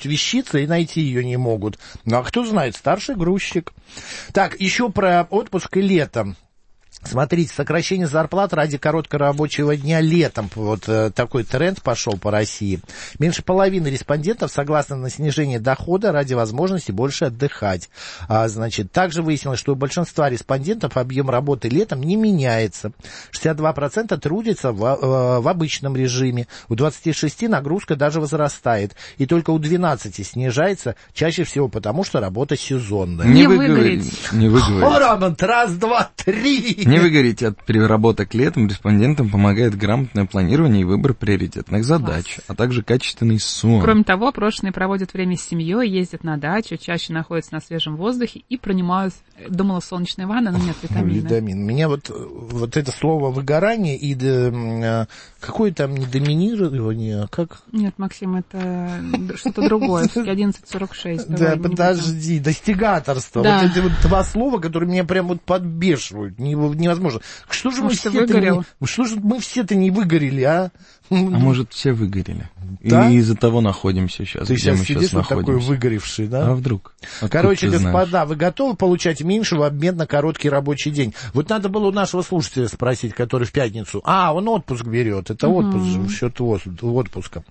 где-нибудь вещица и найти ее не могут. Ну, а кто знает, старший грузчик. Так, еще про отпуск и летом. Смотрите, сокращение зарплат ради короткого рабочего дня летом. Вот такой тренд пошел по России. Меньше половины респондентов согласны на снижение дохода ради возможности больше отдыхать. Значит, также выяснилось, что у большинства респондентов объем работы летом не меняется. 62% трудятся в обычном режиме. У 26% нагрузка даже возрастает. И только у 12% снижается, чаще всего потому, что работа сезонная. Не выгореть. Не выгореть. О, Роман, раз, два, три. Не выгореть от переработок летом респондентам помогает грамотное планирование и выбор приоритетных задач, а также качественный сон. Кроме того, опрошенные проводят время с семьей, ездят на дачу, чаще находятся на свежем воздухе и принимают, думала, солнечные ванны, но нет, витамины. Витамин. Меня вот это слово выгорание и какое там не доминирование, как? Нет, Максим, это что-то другое, 11:46. Да, подожди, достигаторство. Да. Вот эти вот два слова, которые меня прям вот подбешивают. Невозможно. Что же мы все-то не выгорели, а? А может, все выгорели? Да? И из-за того находимся сейчас, ты где мы сейчас находимся. Такой выгоревший, да? А вдруг? Короче, господа, вы готовы получать меньше в обмен на короткий рабочий день? Вот надо было у нашего слушателя спросить, который в пятницу. Он отпуск берет. Это отпуск же, в счет отпуска.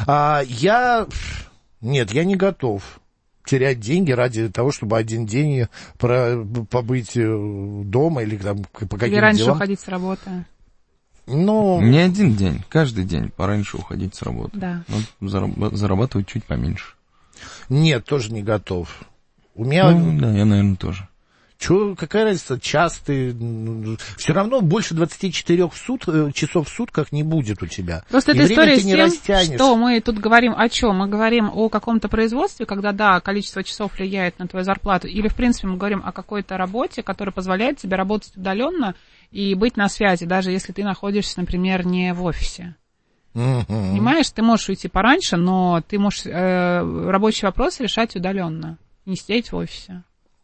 Нет, я не готов терять деньги ради того, чтобы один день побыть дома или там по каким-то делам. Или раньше уходить с работы. Не один день, каждый день пораньше уходить с работы. Да. Но зарабатывать чуть поменьше. Нет, тоже не готов. У меня... да, я, наверное, тоже. Какая разница, час ты... Все равно больше 24 часов в сутках не будет у тебя. Просто эта история с тем, что мы тут говорим о чем? Мы говорим о каком-то производстве, когда, да, количество часов влияет на твою зарплату, или, в принципе, мы говорим о какой-то работе, которая позволяет тебе работать удаленно и быть на связи, даже если ты находишься, например, не в офисе. Понимаешь, ты можешь уйти пораньше, но ты можешь рабочие вопросы решать удаленно, не сидеть в офисе.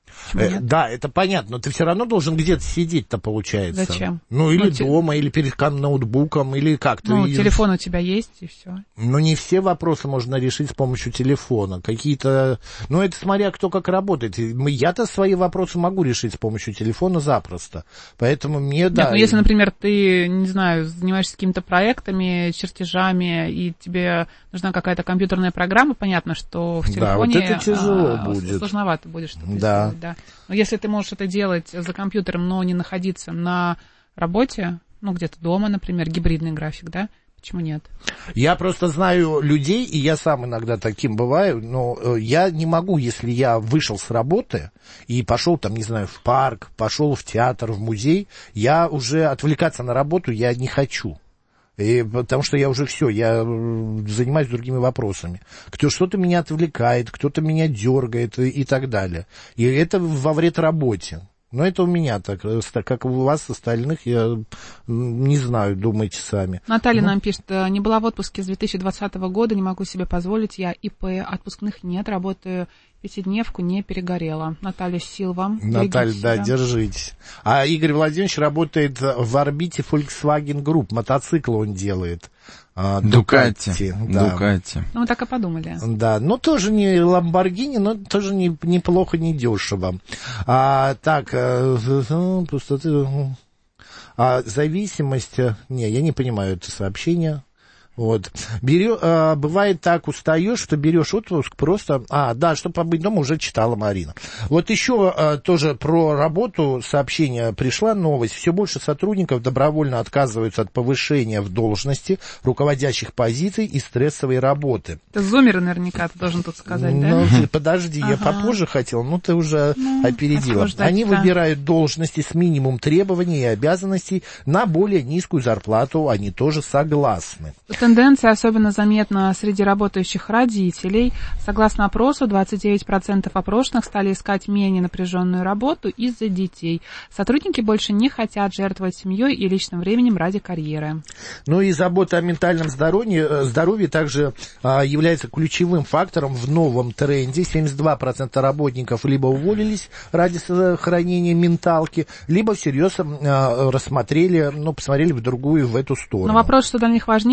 Да, это понятно, но ты все равно должен где-то сидеть-то, получается. Зачем? Или дома, или перед ноутбуком, или как-то. Телефон у тебя есть, и все. Но не все вопросы можно решить с помощью телефона. Какие-то... это смотря кто как работает. Я-то свои вопросы могу решить с помощью телефона запросто. Поэтому мне, да... Нет, если, например, ты, не знаю, занимаешься какими-то проектами, чертежами, и тебе нужна какая-то компьютерная программа, понятно, что в телефоне... Да, вот это тяжело будет. Сложновато будет что-то сделать. Да. Но если ты можешь это делать за компьютером, но не находиться на работе, где-то дома, например, гибридный график, да, почему нет? Я просто знаю людей, и я сам иногда таким бываю, но я не могу, если я вышел с работы и пошел там, не знаю, в парк, пошел в театр, в музей, я уже отвлекаться на работу я не хочу. Потому что я уже все, я занимаюсь другими вопросами. Что-то меня отвлекает, кто-то меня дергает и так далее. И это во вред работе. Но это у меня так, как у вас остальных, я не знаю, думайте сами. Наталья нам пишет, не была в отпуске с 2020 года, не могу себе позволить, я ИП, отпускных нет, работаю пятидневку, не перегорела. Наталья, сил вам. Наталья, да, держитесь. А Игорь Владимирович работает в орбите Volkswagen Group, мотоцикл он делает. Дукати. Да. Дукати. Мы так и подумали. Да, тоже не Ламборгини, но тоже неплохо, не дешево. Зависимость... я не понимаю это сообщение. Вот. Бывает так, устаешь, что берешь отпуск просто... чтобы побыть дома, уже читала Марина. Вот еще тоже про работу сообщение пришла новость. Все больше сотрудников добровольно отказываются от повышения в должности, руководящих позиций и стрессовой работы. Это зумеры наверняка, ты должен тут сказать, да? Подожди, я попозже хотел, ты уже опередила. Они выбирают должности с минимум требований и обязанностей на более низкую зарплату, они тоже согласны. Тенденция особенно заметна среди работающих родителей. Согласно опросу, 29% опрошенных стали искать менее напряженную работу из-за детей. Сотрудники больше не хотят жертвовать семьей и личным временем ради карьеры. И забота о ментальном здоровье также является ключевым фактором в новом тренде. 72% работников либо уволились ради сохранения менталки, либо всерьез рассмотрели, посмотрели в эту сторону. Но вопрос, что для них важнее, высокая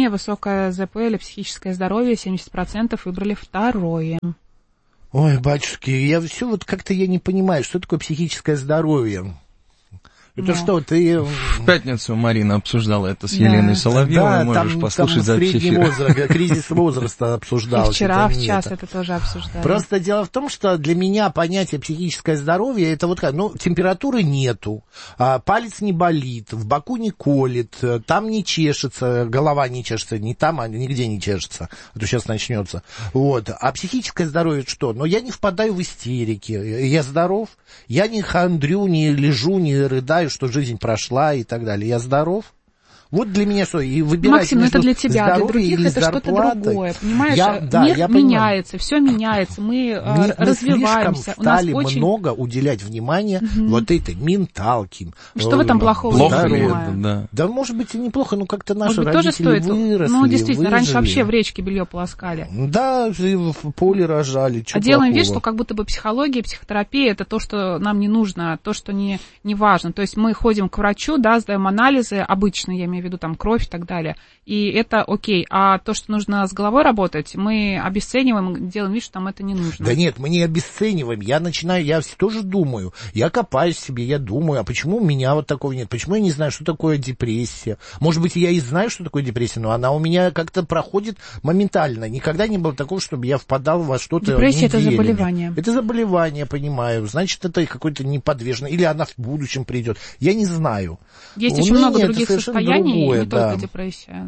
легкое ЗП или психическое здоровье, 70% выбрали второе. Ой, батюшки, я все вот как-то я не понимаю, что такое психическое здоровье. Это что, ты... В пятницу Марина обсуждала это с Еленой Соловьевой, да, можешь послушать запись эфира. Кризис возраста обсуждался. И вчера, в час это тоже обсуждали. Просто дело в том, что для меня понятие психическое здоровье, это вот как, температуры нету, палец не болит, в боку не колет, там не чешется, голова не чешется, не там, а нигде не чешется, а то сейчас начнется. Вот. А психическое здоровье что? Я не впадаю в истерики, я здоров, я не хандрю, не лежу, не рыдаю, что жизнь прошла и так далее. Я здоров. Вот для меня что, и выбирать Максим, это для тебя, для других это что-то другое, понимаешь? Мир меняется, все меняется, мы развиваемся. Мы слишком стали много уделять внимания вот этой менталке. Что в этом плохого? Плохо ли это, да, может быть, и неплохо, но как-то наши может быть, родители тоже стоит. выросли, Действительно, раньше вообще в речке белье полоскали. Да, и в поле рожали. А делаем вид, что как будто бы психология, психотерапия это то, что нам не нужно, то, что не важно. То есть мы ходим к врачу, да, сдаем анализы, обычно, я имею в виду там кровь и так далее. И это окей. А то, что нужно с головой работать, мы обесцениваем, делаем вид, что нам это не нужно. Да нет, мы не обесцениваем. Я тоже думаю. Я копаюсь в себе, я думаю, а почему у меня вот такого нет? Почему я не знаю, что такое депрессия? Может быть, я и знаю, что такое депрессия, но она у меня как-то проходит моментально. Никогда не было такого, чтобы я впадал во что-то Депрессия неделями. — это заболевание. Это заболевание, понимаю. Значит, это какой-то неподвижный. Или она в будущем придет. Я не знаю. Есть очень много других состояний, не только депрессия.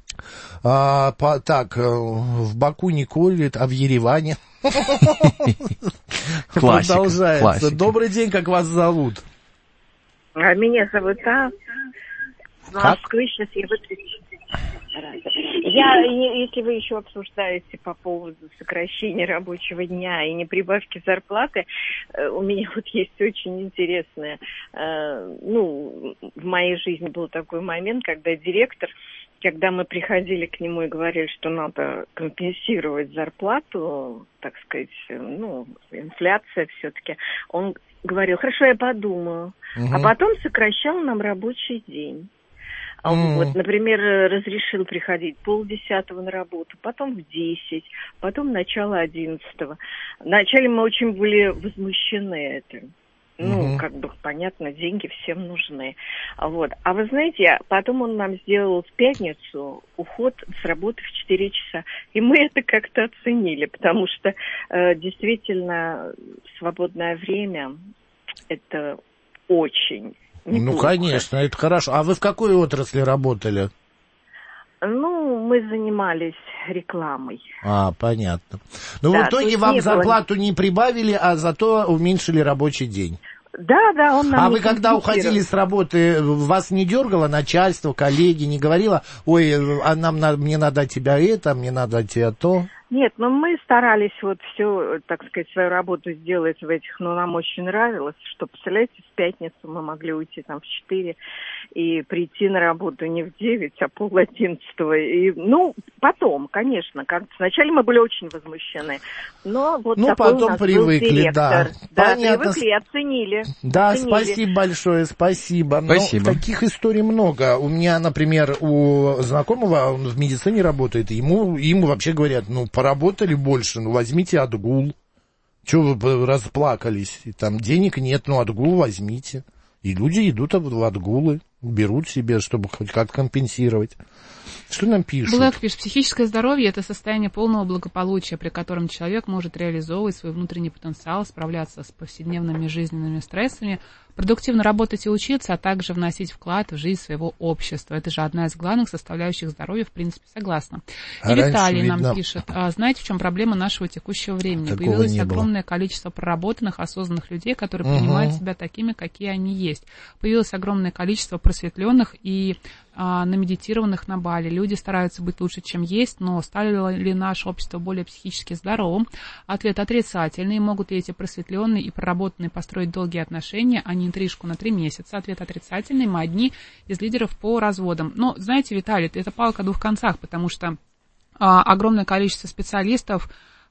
Так, в боку не колет, а в Ереване. Продолжается. Добрый день, как вас зовут? Меня зовут Москвы, сейчас я выключу. Если вы еще обсуждаете по поводу сокращения рабочего дня и не прибавки зарплаты, у меня вот есть очень интересное, в моей жизни был такой момент, когда директор, когда мы приходили к нему и говорили, что надо компенсировать зарплату, так сказать, инфляция все-таки, он говорил, хорошо, я подумаю, а потом сокращал нам рабочий день. Вот, например, разрешил приходить 9:30 на работу, потом в 10, потом начало 11. Вначале мы очень были возмущены этим. Понятно, деньги всем нужны. Вот. А вы знаете, потом он нам сделал в пятницу уход с работы в 4 часа. И мы это как-то оценили, потому что действительно свободное время – это очень неплохо. Конечно, это хорошо. А вы в какой отрасли работали? Мы занимались рекламой. Понятно. В итоге вам зарплату не прибавили, а зато уменьшили рабочий день. Да, он нам А вы когда уходили с работы, вас не дергало начальство, коллеги, не говорило, ой, мне надо от тебя это, мне надо от тебя то? Нет, мы старались все, так сказать, свою работу сделать в этих, нам очень нравилось, что, представляете, в пятницу мы могли уйти там в 4 и прийти на работу не в 9, а 10:30. И, потом, конечно, сначала мы были очень возмущены, но вот такой потом у нас привыкли, был директор. Да, привыкли и оценили. Да, спасибо большое, спасибо. Спасибо. Таких историй много. У меня, например, у знакомого, он в медицине работает, ему вообще говорят, поработали больше, возьмите отгул. Чего вы расплакались? И там денег нет, отгул возьмите. И люди идут в отгулы, берут себе, чтобы хоть как компенсировать. Что нам пишут? Блэк пишет, психическое здоровье – это состояние полного благополучия, при котором человек может реализовывать свой внутренний потенциал, справляться с повседневными жизненными стрессами, продуктивно работать и учиться, а также вносить вклад в жизнь своего общества. Это же одна из главных составляющих здоровья, в принципе, согласна. И Виталий нам пишет, знаете, в чем проблема нашего текущего времени? Такого появилось огромное количество проработанных, осознанных людей, которые принимают себя такими, какие они есть. Появилось огромное количество просветленных и намедитированных на Бали. Люди стараются быть лучше, чем есть, но стало ли наше общество более психически здоровым? Ответ отрицательный. Могут ли эти просветленные и проработанные построить долгие отношения, а не интрижку на 3 месяца? Ответ отрицательный. Мы одни из лидеров по разводам. Но, знаете, Виталий, это палка о 2 концах, потому что огромное количество специалистов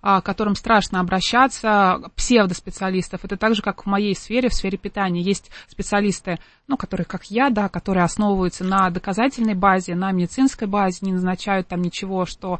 к которым страшно обращаться, псевдоспециалистов. Это так же, как в моей сфере, в сфере питания. Есть специалисты, которые, как я, да, которые основываются на доказательной базе, на медицинской базе, не назначают там ничего, что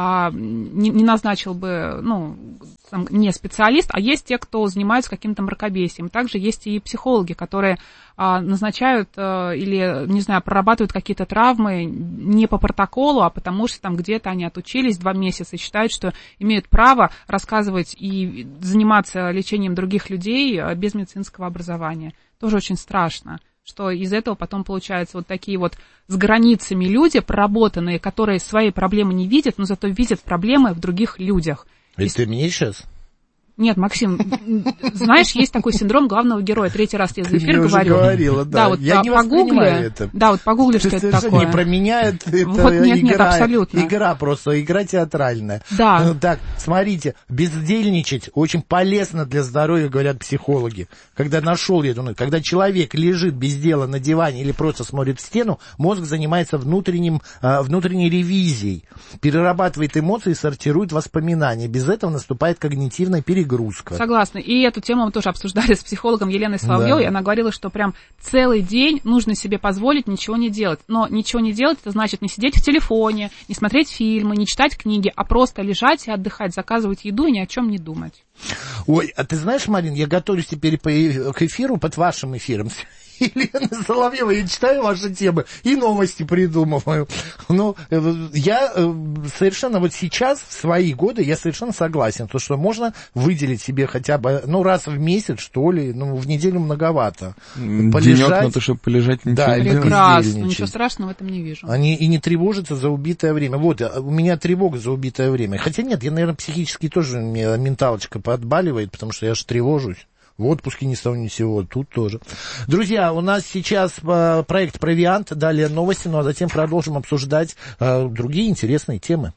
не назначил бы, не специалист, а есть те, кто занимается каким-то мракобесием. Также есть и психологи, которые назначают или, не знаю, прорабатывают какие-то травмы не по протоколу, а потому что там где-то они отучились 2 месяца и считают, что имеют право рассказывать и заниматься лечением других людей без медицинского образования. Тоже очень страшно, что из этого потом получаются вот такие вот с границами люди, проработанные, которые свои проблемы не видят, но зато видят проблемы в других людях. Это ты мне сейчас? Нет, Максим, знаешь, есть такой синдром главного героя. 3-й раз я за эфир говорю. Ты мне уже говорила, да. Вот я не воспринимаю это. Да, вот погугли, что это такое. Не про меня, это вот, нет, абсолютно. Игра просто, игра театральная. Да. Так, смотрите, бездельничать очень полезно для здоровья, говорят психологи. Когда нашел я, когда человек лежит без дела на диване или просто смотрит в стену, мозг занимается внутренней ревизией, перерабатывает эмоции, сортирует воспоминания. Без этого наступает когнитивная перегрузка. Согласна. И эту тему мы тоже обсуждали с психологом Еленой Соловьевой. Да. Она говорила, что прям целый день нужно себе позволить ничего не делать. Но ничего не делать, это значит не сидеть в телефоне, не смотреть фильмы, не читать книги, а просто лежать и отдыхать, заказывать еду и ни о чем не думать. Ой, а ты знаешь, Марин, я готовлюсь теперь к эфиру, под вашим эфиром. Елены Соловьевой, я читаю ваши темы и новости придумываю. Но я совершенно вот сейчас, в свои годы, я совершенно согласен, то, что можно выделить себе хотя бы, раз в месяц, что ли, в неделю многовато. Денек на то, чтобы полежать, ничего не делать. Прекрасно, ничего страшного в этом не вижу. И не тревожиться за убитое время. Вот, у меня тревога за убитое время. Хотя нет, я, наверное, психически тоже, мне менталочка подбаливает, потому что я же тревожусь. В отпуске ни с того ни с сего, тут тоже. Друзья, у нас сейчас проект «Провиант», далее новости, а затем продолжим обсуждать другие интересные темы.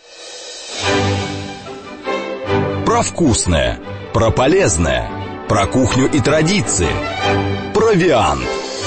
Про вкусное, про полезное, про кухню и традиции. «Провиант».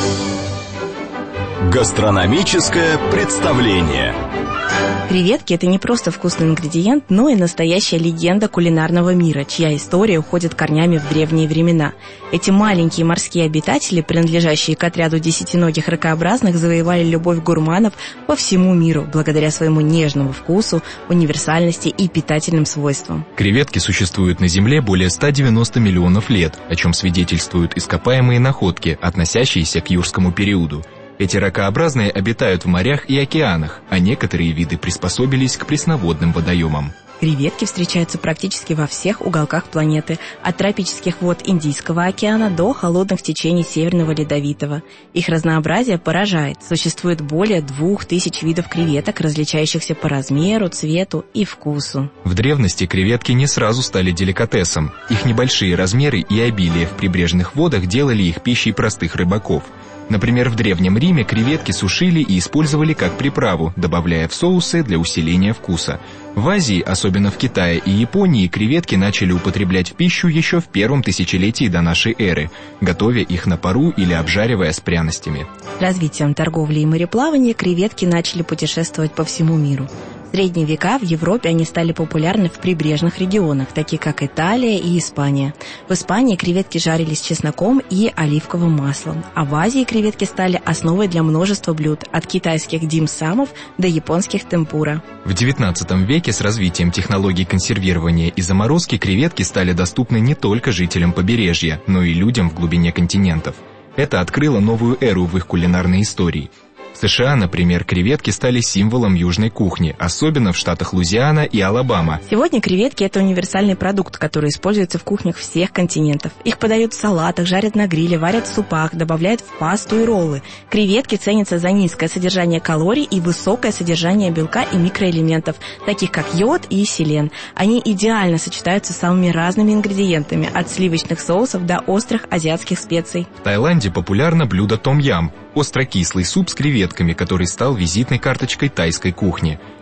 Гастрономическое представление. Креветки – это не просто вкусный ингредиент, но и настоящая легенда кулинарного мира, чья история уходит корнями в древние времена. Эти маленькие морские обитатели, принадлежащие к отряду десятиногих ракообразных, завоевали любовь гурманов по всему миру благодаря своему нежному вкусу, универсальности и питательным свойствам. Креветки существуют на Земле более 190 миллионов лет, о чем свидетельствуют ископаемые находки, относящиеся к юрскому периоду. Эти ракообразные обитают в морях и океанах, а некоторые виды приспособились к пресноводным водоемам. Креветки встречаются практически во всех уголках планеты, от тропических вод Индийского океана до холодных течений Северного Ледовитого. Их разнообразие поражает. Существует более 2000 видов креветок, различающихся по размеру, цвету и вкусу. В древности креветки не сразу стали деликатесом. Их небольшие размеры и обилие в прибрежных водах делали их пищей простых рыбаков. Например, в Древнем Риме креветки сушили и использовали как приправу, добавляя в соусы для усиления вкуса. В Азии, особенно в Китае и Японии, креветки начали употреблять в пищу еще в 1 тысячелетии до нашей эры, готовя их на пару или обжаривая с пряностями. С развитием торговли и мореплавания креветки начали путешествовать по всему миру. В средние века в Европе они стали популярны в прибрежных регионах, таких как Италия и Испания. В Испании креветки жарились с чесноком и оливковым маслом, а в Азии креветки стали основой для множества блюд, от китайских дим-самов до японских темпура. В XIX веке с развитием технологий консервирования и заморозки креветки стали доступны не только жителям побережья, но и людям в глубине континентов. Это открыло новую эру в их кулинарной истории. В США, например, креветки стали символом южной кухни, особенно в штатах Луизиана и Алабама. Сегодня креветки – это универсальный продукт, который используется в кухнях всех континентов. Их подают в салатах, жарят на гриле, варят в супах, добавляют в пасту и роллы. Креветки ценятся за низкое содержание калорий и высокое содержание белка и микроэлементов, таких как йод и селен. Они идеально сочетаются с самыми разными ингредиентами, от сливочных соусов до острых азиатских специй. В Таиланде популярно блюдо том-ям – остро-кислый суп с креветками, который стал визитной карточкой тайской кухни.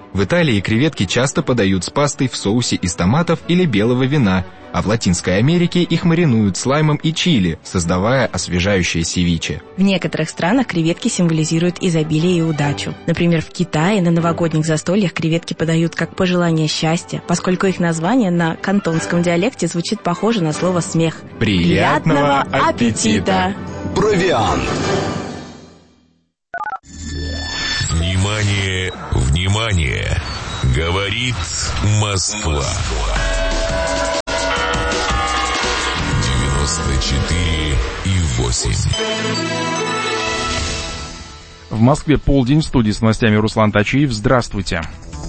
В Италии креветки часто подают с пастой в соусе из томатов или белого вина, а в Латинской Америке их маринуют с лаймом и чили, создавая освежающее севиче. В некоторых странах креветки символизируют изобилие и удачу. Например, в Китае на новогодних застольях креветки подают как пожелание счастья, поскольку их название на кантонском диалекте звучит похоже на слово «смех». Приятного аппетита! Провиант. Внимание, внимание! Говорит Москва. 94,8. В Москве полдень, в студии с новостями Руслан Тачиев. Здравствуйте.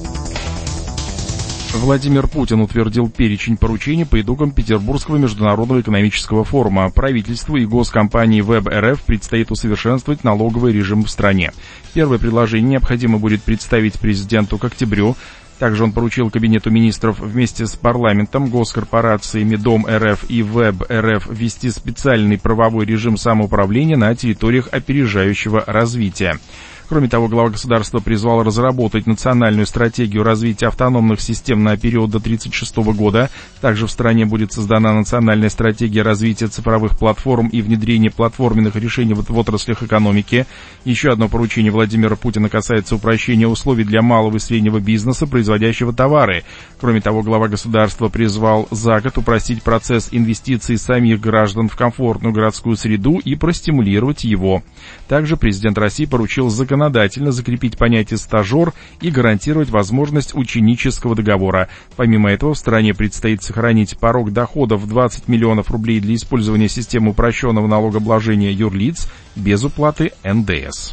Владимир Путин утвердил перечень поручений по итогам Петербургского международного экономического форума. Правительству и госкомпании ВЭБ-РФ предстоит усовершенствовать налоговый режим в стране. Первое предложение необходимо будет представить президенту к октябрю. Также он поручил Кабинету министров вместе с парламентом, госкорпорациями Дом РФ и ВЭБ РФ ввести специальный правовой режим самоуправления на территориях опережающего развития. Кроме того, глава государства призвал разработать национальную стратегию развития автономных систем на период до 1936 года. Также в стране будет создана национальная стратегия развития цифровых платформ и внедрения платформенных решений в отраслях экономики. Еще одно поручение Владимира Путина касается упрощения условий для малого и среднего бизнеса, производящего товары. Кроме того, глава государства призвал за год упростить процесс инвестиций самих граждан в комфортную городскую среду и простимулировать его. Также президент России поручил законодательно закрепить понятие «стажер» и гарантировать возможность ученического договора. Помимо этого, в стране предстоит сохранить порог доходов в 20 миллионов рублей для использования системы упрощенного налогообложения юрлиц без уплаты НДС.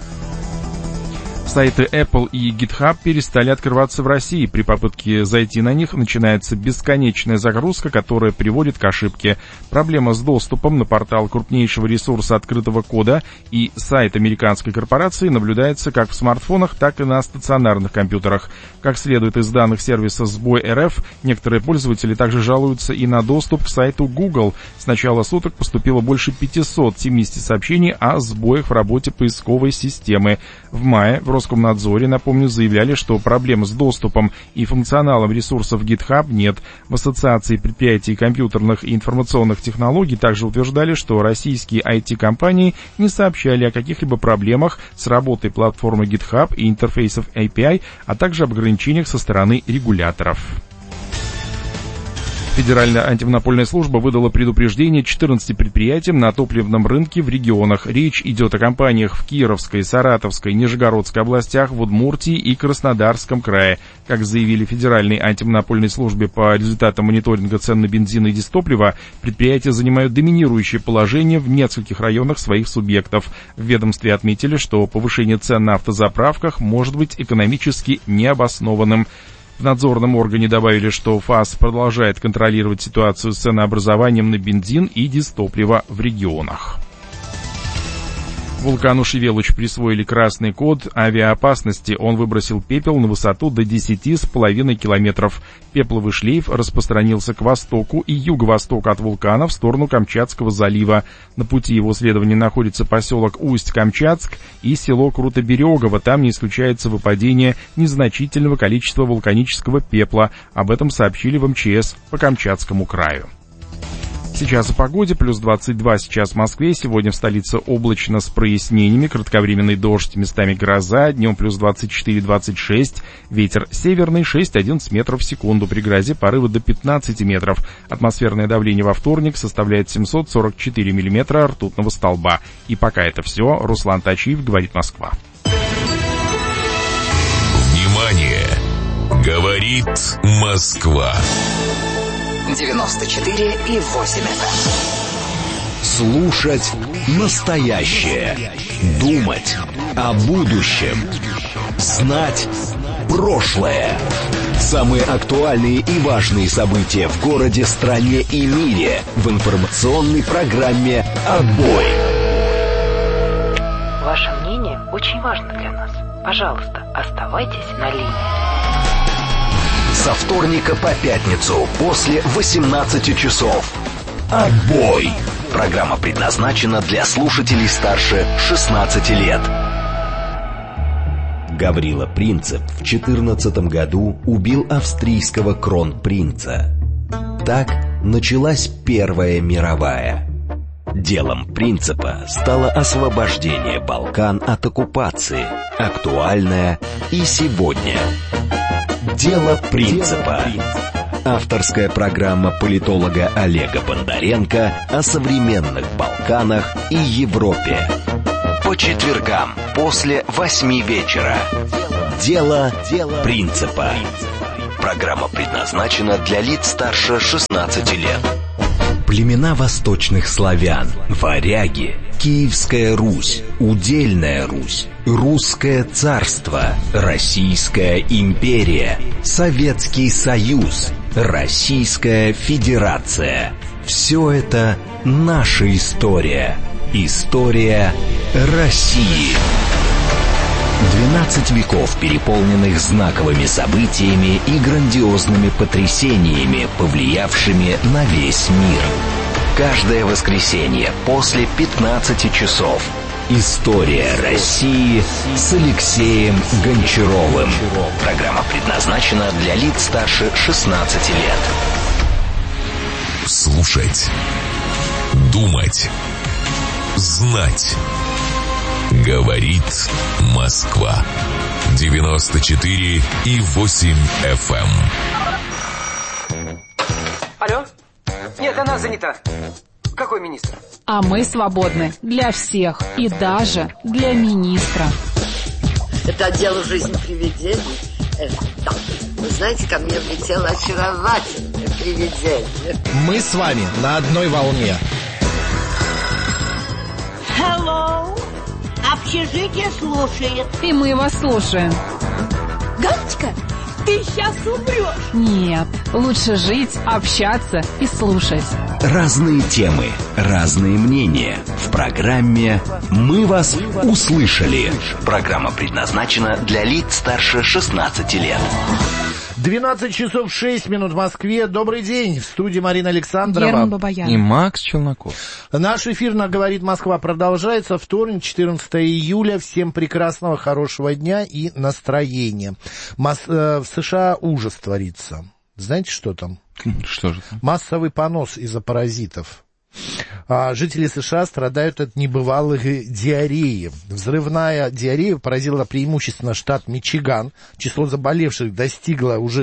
Сайты Apple и GitHub перестали открываться в России. При попытке зайти на них начинается бесконечная загрузка, которая приводит к ошибке. Проблема с доступом на портал крупнейшего ресурса открытого кода и сайт американской корпорации наблюдается как в смартфонах, так и на стационарных компьютерах. Как следует из данных сервиса «Сбой РФ», некоторые пользователи также жалуются и на доступ к сайту Google. С начала суток поступило больше 570 сообщений о сбоях в работе поисковой системы. В мае в Роскомнадзоре, напомню, заявляли, что проблем с доступом и функционалом ресурсов GitHub нет. В Ассоциации предприятий компьютерных и информационных технологий также утверждали, что российские IT-компании не сообщали о каких-либо проблемах с работой платформы GitHub и интерфейсов API, а также об ограничениях со стороны регуляторов. Федеральная антимонопольная служба выдала предупреждение 14 предприятиям на топливном рынке в регионах. Речь идет о компаниях в Кировской, Саратовской, Нижегородской областях, в Удмуртии и Краснодарском крае. Как заявили в Федеральной антимонопольной службе по результатам мониторинга цен на бензин и дизтопливо, предприятия занимают доминирующее положение в нескольких районах своих субъектов. В ведомстве отметили, что повышение цен на автозаправках может быть экономически необоснованным. В надзорном органе добавили, что ФАС продолжает контролировать ситуацию с ценообразованием на бензин и дизтопливо в регионах. Вулкану Шевелуч присвоили красный код авиаопасности. Он выбросил пепел на высоту до 10,5 километров. Пепловый шлейф распространился к востоку и юго-востоку от вулкана в сторону Камчатского залива. На пути его следования находится поселок Усть-Камчатск и село Крутоберегово. Там не исключается выпадение незначительного количества вулканического пепла. Об этом сообщили в МЧС по Камчатскому краю. Сейчас о погоде. Плюс 22 сейчас в Москве. Сегодня в столице облачно с прояснениями. Кратковременный дождь, местами гроза. Днем плюс 24-26. Ветер северный 6-11 метров в секунду. При грозе порывы до 15 метров. Атмосферное давление во вторник составляет 744 миллиметра ртутного столба. И пока это все. Руслан Тачиев, говорит Москва. Внимание! Говорит Москва. 94,8 FM. Слушать настоящее. Думать о будущем. Знать прошлое. Самые актуальные и важные события в городе, стране и мире в информационной программе «Отбой». Ваше мнение очень важно для нас. Пожалуйста, оставайтесь на линии. Со вторника по пятницу после 18 часов. «Отбой». Программа предназначена для слушателей старше 16 лет. Гаврила Принцип в 14 году убил австрийского кронпринца. Так началась Первая мировая. Делом Принципа стало освобождение Балкан от оккупации, актуальное и сегодня. Дело Принципа. Авторская программа политолога Олега Бондаренко о современных Балканах и Европе. По четвергам после 8 вечера. Дело Принципа. Программа предназначена для лиц старше 16 лет. Племена восточных славян, варяги, Киевская Русь, Удельная Русь, Русское царство, Российская империя, Советский Союз, Российская Федерация. Все это наша история. История России. 12 веков, переполненных знаковыми событиями и грандиозными потрясениями, повлиявшими на весь мир. Каждое воскресенье после 15 часов. История России с Алексеем Гончаровым. Программа предназначена для лиц старше 16 лет. Слушать. Думать. Знать. Говорит Москва. 94,8 FM. Алло? Нет, она занята. Какой министр? А мы свободны для всех и даже для министра. Это отдел «Жизнь привидений». Да. Вы знаете, ко мне влетело очаровательное привидение. Мы с вами на одной волне. Hello. Общежитие слушает. И мы вас слушаем. Галочка, ты сейчас умрешь. Нет, лучше жить, общаться и слушать. Разные темы, разные мнения. В программе «Мы вас услышали». Программа предназначена для лиц старше 16 лет. 12 часов 6 минут в Москве. Добрый день. В студии Марина Александрова. Герман Бабаян. И Макс Челноков. Наш эфир на «Говорит Москва» продолжается. Вторник, 14 июля. Всем прекрасного, хорошего дня и настроения. В США ужас творится. Знаете, что там? Что же там? Массовый понос из-за паразитов. Жители США страдают от небывалой диареи. Взрывная диарея поразила преимущественно штат Мичиган. Число заболевших достигло уже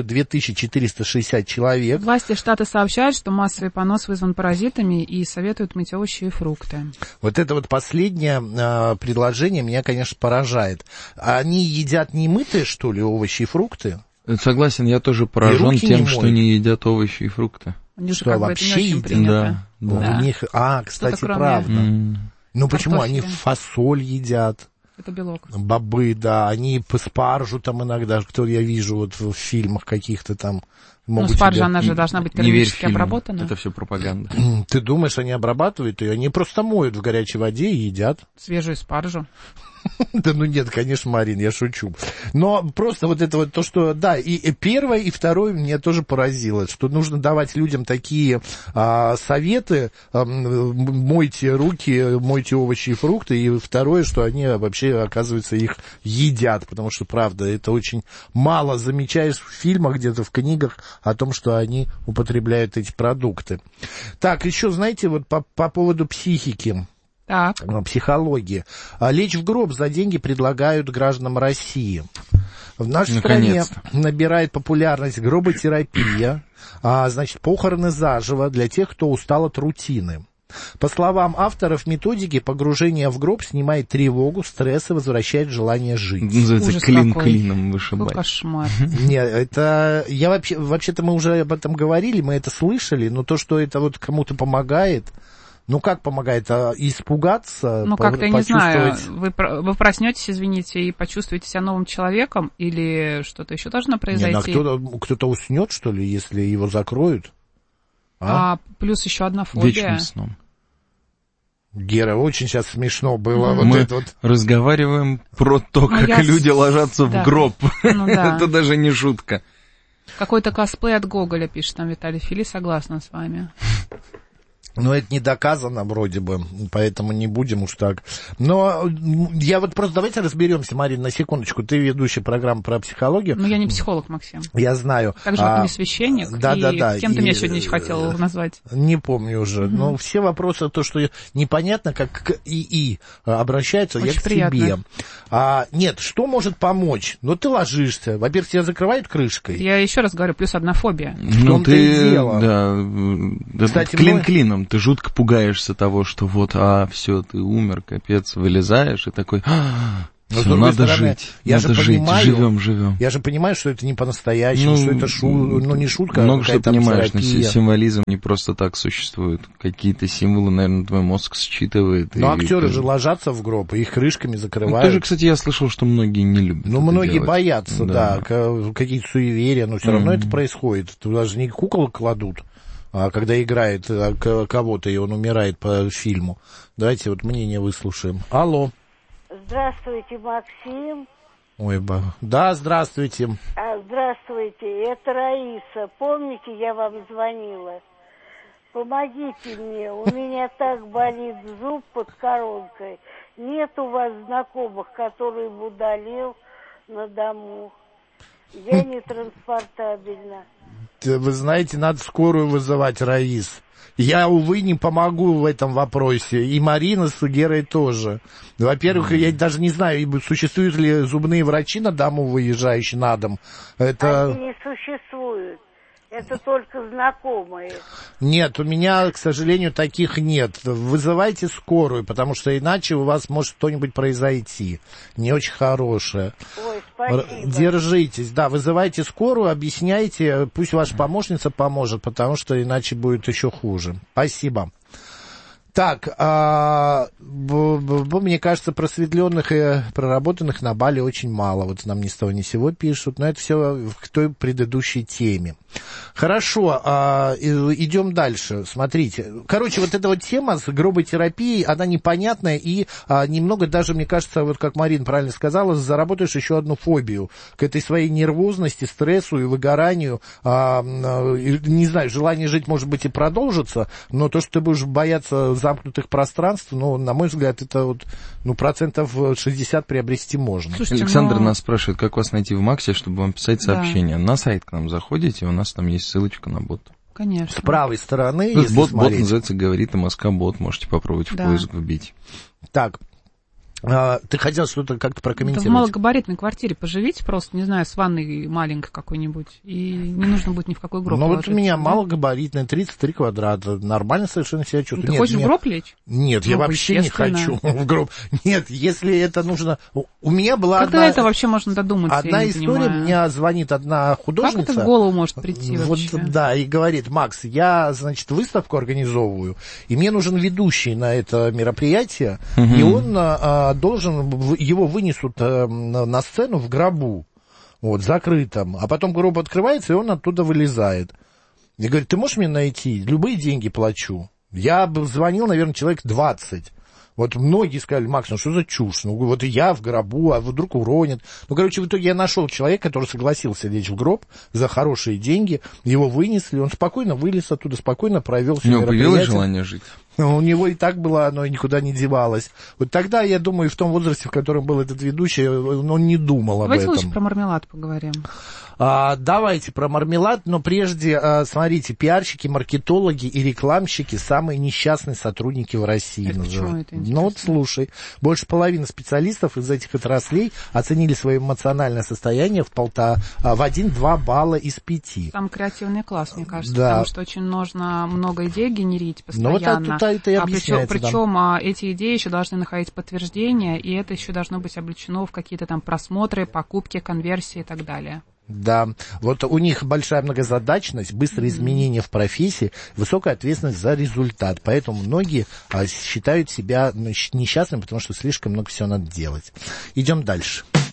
2460 человек. Власти штата сообщают, что массовый понос вызван паразитами и советуют мыть овощи и фрукты. Вот это вот последнее предложение меня, конечно, поражает. Они едят немытые, что ли, овощи и фрукты? Согласен, я тоже поражен тем, что не едят овощи и фрукты. Что, вообще едят? Да. У них, кстати, правда. Ну почему? Они фасоль едят. Это белок. Бобы, да. Они спаржу там иногда, кто я вижу вот в фильмах каких-то там. Ну, спаржа, она же должна быть термически обработана. Это все пропаганда. Ты думаешь, они обрабатывают ее? Они просто моют в горячей воде и едят. Свежую спаржу. Да ну нет, конечно, Марин, я шучу. Но просто вот это вот то, что, да, и первое, и второе меня тоже поразило, что нужно давать людям такие советы, мойте руки, мойте овощи и фрукты, и второе, что они вообще, оказывается, их едят, потому что, правда, это очень мало замечаешь в фильмах, где-то в книгах о том, что они употребляют эти продукты. Так, еще, знаете, вот по поводу психики. Так. Психологии. Лечь в гроб за деньги предлагают гражданам России. В нашей стране набирает популярность гроботерапия, значит, похороны заживо для тех, кто устал от рутины. По словам авторов методики, погружение в гроб снимает тревогу, стресс и возвращает желание жить. Называется клин клином вышибать. Кошмар. Нет, это... Вообще-то мы уже об этом говорили, мы это слышали, но то, что это вот кому-то помогает... Ну, как помогает? Испугаться? Ну, как-то, я не знаю, вы проснетесь, извините, и почувствуете себя новым человеком, или что-то еще должно произойти? Кто-то уснет, что ли, если его закроют? Плюс еще одна фобия. Вечным сном. Гера, очень сейчас смешно было. Мы разговариваем про то, как люди ложатся в гроб. Это даже не шутка. Какой-то косплей от Гоголя, пишет нам Виталий Фили, согласна с вами. Но это не доказано вроде бы, поэтому не будем уж так. Но я вот просто давайте разберемся, Марина, на секундочку. Ты ведущая программы про психологию. Ну, я не психолог, Максим. Я знаю. Так же, как не священник. Да. Кем ты меня сегодня еще хотел назвать? Не помню уже. Но все вопросы, то, что непонятно, как к ИИ обращаются, очень я к приятно. себе. Нет, что может помочь? Ну, ты ложишься. Во-первых, тебя закрывают крышкой. Я еще раз говорю, плюс одна фобия. Ну, ты, да, Кстати, клин-клином. Ты жутко пугаешься того, что вот, все, ты умер, капец, вылезаешь и такой, надо жить, живем. Я же понимаю, что это не по-настоящему, что это не шутка, много что понимаешь, но терапия. символизм не просто так существует. Какие-то символы, наверное, твой мозг считывает. Но актеры же ложатся в гроб, и их крышками закрывают. Тоже, кстати, я слышал, что многие не любят. Ну, многие боятся, да, какие-то суеверия, но все равно это происходит. Туда же не кукол кладут. Когда играет кого-то, и он умирает по фильму. Давайте вот мнение выслушаем. Алло. Здравствуйте, Максим. Ой, да, здравствуйте. Здравствуйте, это Раиса. Помните, я вам звонила? Помогите мне, у меня так болит зуб под коронкой. Нет у вас знакомых, которые бы удалил на дому? Я не транспортабельна. Вы знаете, надо скорую вызывать, Раис. Я, увы, не помогу в этом вопросе. И Марина с Герой тоже. Во-первых, я даже не знаю, существуют ли зубные врачи на дому, выезжающие на дом. Это... Они не существуют. Это только знакомые. Нет, у меня, к сожалению, таких нет. Вызывайте скорую, потому что иначе у вас может что-нибудь произойти. Не очень хорошее. Ой, спасибо. Держитесь, да, вызывайте скорую, объясняйте, пусть ваша помощница поможет, потому что иначе будет еще хуже. Спасибо. Так, мне кажется, просветленных и проработанных на Бали очень мало. Вот нам ни с того ни с сего пишут, но это все к той предыдущей теме. Хорошо, идем дальше. Смотрите. Короче, вот эта вот тема с гроботерапией, она непонятная и немного даже, мне кажется, вот как Марина правильно сказала, заработаешь еще одну фобию к этой своей нервозности, стрессу и выгоранию. Не знаю, желание жить, может быть, и продолжится, но то, что ты будешь бояться замкнутых пространств, ну, на мой взгляд, это вот, ну, 60% приобрести можно. Слушайте, Александр нас спрашивает, как вас найти в Максе, чтобы вам писать сообщения. На сайт к нам заходите, у нас там есть ссылочка на бот. Конечно. С правой стороны, ну, если бот смотреть. называется «Говорит МСК-бот», можете попробовать в поиск вбить. Так. Ты хотел что-то как-то прокомментировать? В малогабаритной квартире поживите просто, не знаю, с ванной маленькой какой-нибудь, и не нужно будет ни в какой гроб ложиться. Ну вот у меня малогабаритная, 33 квадрата, нормально совершенно себя чувствую. Ты хочешь в гроб лечь? Нет, я вообще не хочу в гроб. Нет, если это нужно... У меня была как до этого вообще можно додуматься? Одна история, мне звонит одна художница. Как это в голову может прийти вообще? Вот, да, и говорит: Макс, я, значит, выставку организовываю, и мне нужен ведущий на это мероприятие, и он должен, его вынесут на сцену в гробу, вот, закрытом, а потом гроб открывается, и он оттуда вылезает. Я говорю: ты можешь мне найти? Любые деньги плачу. Я звонил, наверное, человек 20. Вот многие сказали: Макс, ну что за чушь? Ну вот и я в гробу, а вдруг уронят. Ну, короче, в итоге я нашел человека, который согласился лечь в гроб за хорошие деньги. Его вынесли, он спокойно вылез оттуда, спокойно провел все мероприятие. У него появилось желание жить? У него и так было, оно никуда не девалось. Вот тогда, я думаю, в том возрасте, в котором был этот ведущий, он не думал об этом. Давайте лучше про мармелад поговорим. Давайте про мармелад, но прежде, смотрите, пиарщики, маркетологи и рекламщики — самые несчастные сотрудники в России. Почему это интересно? Ну вот слушай, больше половины специалистов из этих отраслей оценили свое эмоциональное состояние в 1-2 балла из 5. Там креативный класс, мне кажется, да. Потому что очень нужно много идей генерить постоянно. Ну вот это и объясняется. Причем эти идеи еще должны находить подтверждение, и это еще должно быть облечено в какие-то там просмотры, покупки, конверсии и так далее. Да, вот у них большая многозадачность, быстрые изменения в профессии, высокая ответственность за результат. Поэтому многие считают себя несчастными, потому что слишком много всего надо делать. Идем дальше.